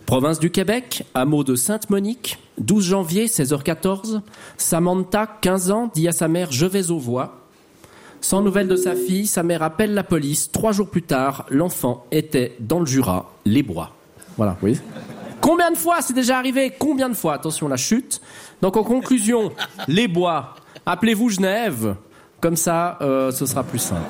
Province du Québec, hameau de Sainte-Monique, 12 janvier, 16h14. Samantha, 15 ans, dit à sa mère « Je vais aux voix ». Sans nouvelles de sa fille, sa mère appelle la police. 3 jours plus tard, l'enfant était dans le Jura, les bois. Voilà, oui. Combien de fois c'est déjà arrivé? Combien de fois? Attention, la chute. Donc en conclusion, les bois, appelez-vous Genève. Comme ça, ce sera plus simple.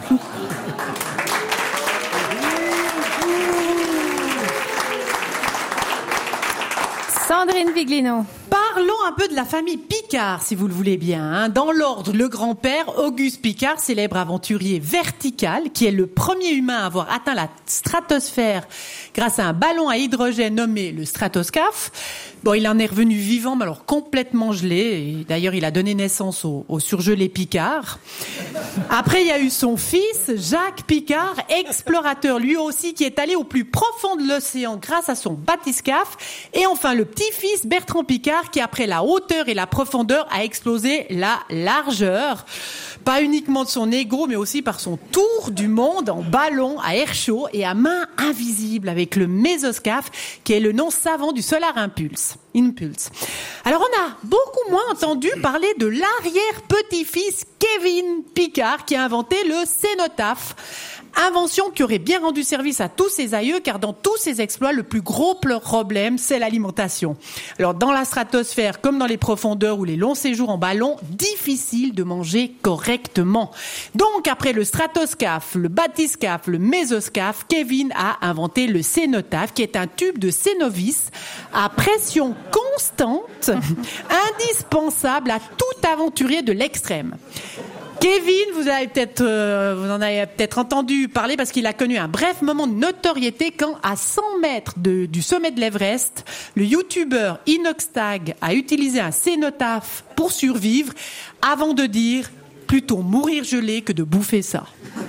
Sandrine Viglino. Parlons un peu de la famille Picard, si vous le voulez bien. Dans l'ordre, le grand-père, Auguste Piccard, célèbre aventurier vertical, qui est le premier humain à avoir atteint la stratosphère grâce à un ballon à hydrogène nommé le stratoscaphe. Bon, il en est revenu vivant, mais alors complètement gelé. Et d'ailleurs, il a donné naissance au surgelé Picard. Après, il y a eu son fils, Jacques Piccard, explorateur lui aussi, qui est allé au plus profond de l'océan grâce à son bathyscaphe. Et enfin, le petit-fils, Bertrand Piccard, qui après la hauteur et la profondeur a explosé la largeur. Pas uniquement de son ego, mais aussi par son tour du monde en ballon, à air chaud et à main invisible avec le mésoscaphe, qui est le nom savant du Solar Impulse. Alors on a beaucoup moins entendu parler de l'arrière-petit-fils Kevin Piccard qui a inventé le cénotaphe. Invention qui aurait bien rendu service à tous ses aïeux, car dans tous ses exploits, le plus gros problème, c'est l'alimentation. Alors, dans la stratosphère, comme dans les profondeurs ou les longs séjours en ballon, difficile de manger correctement. Donc, après le stratoscaphe, le bathyscaphe, le mésoscaphe, Kevin a inventé le cénotaphe, qui est un tube de Cénovis à pression constante, indispensable à tout aventurier de l'extrême. Kevin, vous en avez peut-être entendu parler parce qu'il a connu un bref moment de notoriété quand, à 100 mètres du sommet de l'Everest, le youtubeur Inoxtag a utilisé un cénotaphe pour survivre avant de dire « plutôt mourir gelé que de bouffer ça ».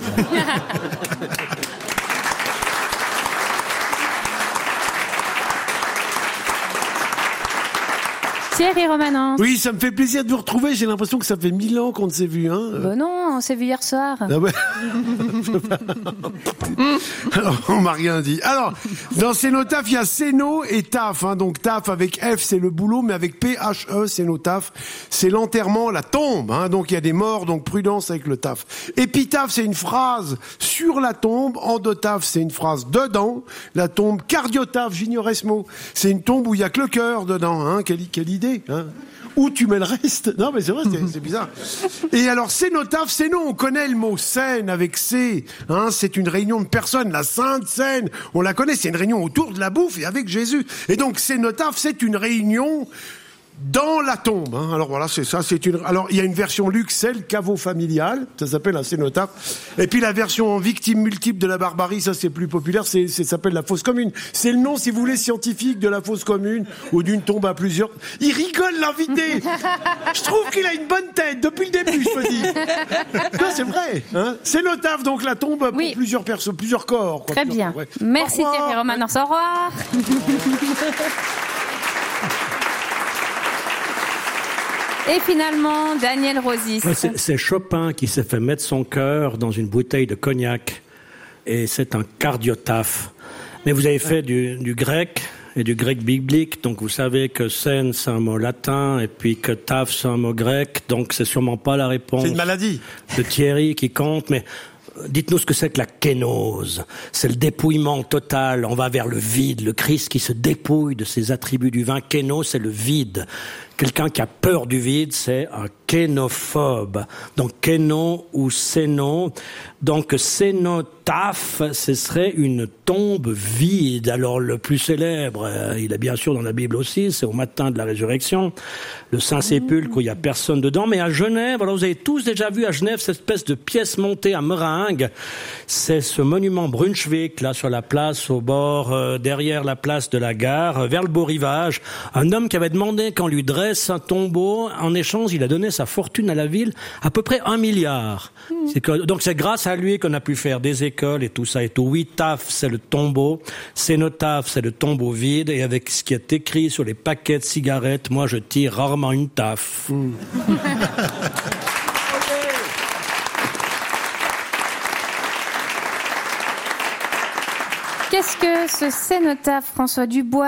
Thierry Romanens. Oui, ça me fait plaisir de vous retrouver. J'ai l'impression que ça fait 1000 ans qu'on ne s'est vu. Hein. Ben non, on s'est vu hier soir. Ah ouais. Alors, on m'a rien dit. Alors, dans Cénotaphe, il y a Céno et Taf. Hein. Donc, Taf avec F, c'est le boulot, mais avec P-H-E, Cénotaphe, c'est l'enterrement, la tombe. Hein. Donc, il y a des morts, donc prudence avec le taf. Épitaphe, c'est une phrase sur la tombe. Endotaphe, c'est une phrase dedans la tombe. Cardiotaphe, j'ignorais ce mot. C'est une tombe où il y a que le cœur dedans. Hein. Quelle idée. Hein. Où tu mets le reste? Non, mais c'est vrai, c'est bizarre. Et alors, cénotaphe, c'est non, on connaît le mot scène avec C. Hein, c'est une réunion de personnes, la Sainte Seine. On la connaît, c'est une réunion autour de la bouffe et avec Jésus. Et donc, cénotaphe, c'est une réunion dans la tombe. Hein. Alors voilà, c'est ça. Alors, il y a une version luxe, c'est le caveau familial. Ça s'appelle un cénotaphe. Et puis la version en victime multiple de la barbarie, ça c'est plus populaire, ça s'appelle la fosse commune. C'est le nom, si vous voulez, scientifique de la fosse commune ou d'une tombe à plusieurs. Il rigole, l'invité. Je trouve qu'il a une bonne tête depuis le début, je me dis. Non, c'est vrai. Hein. Cénotaphe, donc la tombe pour plusieurs personnes, plusieurs corps. Très bien. Ouais. Merci Thierry Romanens. Au revoir. Et finalement, Daniel Rosis. Ouais, c'est Chopin qui s'est fait mettre son cœur dans une bouteille de cognac. Et c'est un cardiotaphe. Mais vous avez fait du grec et du grec biblique. Donc vous savez que scène, c'est un mot latin. Et puis que taf, c'est un mot grec. Donc c'est sûrement pas la réponse. C'est une maladie. De Thierry qui compte. Mais dites-nous ce que c'est que la kénose. C'est le dépouillement total. On va vers le vide. Le Christ qui se dépouille de ses attributs du vin. Kénos, c'est le vide. Quelqu'un qui a peur du vide, c'est un kénophobe. Donc, kéno ou céno. Donc, cénotaphe, ce serait une tombe vide. Alors, le plus célèbre, il est bien sûr dans la Bible aussi, c'est au matin de la résurrection. Le Saint-Sépulcre où il n'y a personne dedans. Mais à Genève, alors vous avez tous déjà vu à Genève cette espèce de pièce montée à meringue. C'est ce monument Brunswick, là, sur la place, au bord, derrière la place de la gare, vers le beau rivage. Un homme qui avait demandé qu'on lui dresse un tombeau. En échange, il a donné sa fortune à la ville, à peu près 1 milliard. Donc c'est grâce à lui qu'on a pu faire des écoles et tout ça et tout. Oui, taf, c'est le tombeau. Cénotaphe, c'est le tombeau vide. Et avec ce qui est écrit sur les paquets de cigarettes, moi je tire rarement une taf. Qu'est-ce que ce cénotaphe, François Dubois?